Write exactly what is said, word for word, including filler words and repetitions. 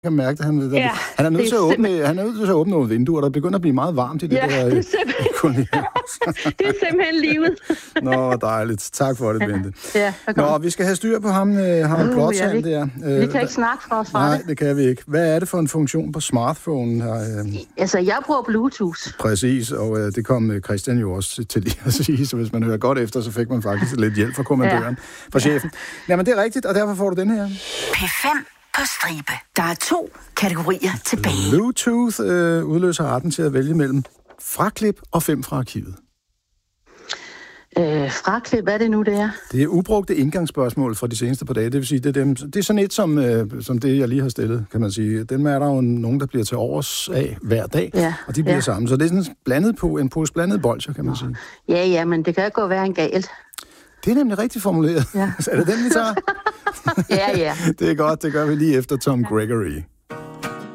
kan mærke det. Han, ja, han er nødt til at åbne, simpelthen... han er nødt til at åbne nogle vinduer, der begynder at blive meget varmt i det ja, der. Det er simpelthen, det er simpelthen livet. Nå, dejligt. Tak for det, Bente. Ja, Nå, vi skal have styr på ham, øh, ham uh, Blåtand ja, der. Vi kan ikke snakke for os fra Nej, det. det kan vi ikke. Hvad er det for en funktion på smartphone her? Øh? Altså, jeg bruger Bluetooth. Præcis, og øh, det kom øh, Christian jo også til lige at sige, så hvis man hører godt efter, så fik man faktisk lidt hjælp fra kommandøren, ja. fra chefen. Jamen, det er rigtigt, og derfor får du den her. P fem på stribe. Der er to kategorier tilbage. Bluetooth øh, udløser retten til at vælge mellem fraklip og fem fra arkivet. Øh, fraklip, hvad er det nu, det er? Det er ubrugte indgangsspørgsmål fra de seneste par dage. Det vil sige, det er, dem, det er sådan et som, øh, som det, jeg lige har stillet, kan man sige. Den er der jo nogen, der bliver til overs af hver dag, ja. og de bliver ja. sammen. Så det er sådan blandet på, en pose blandet bolcher, kan man sige. Ja, ja, men det kan gå være en galt. Det er nemlig rigtigt formuleret. Ja. Er det den, vi tager? ja, ja. Det er godt, det gør vi lige efter Tom Gregory.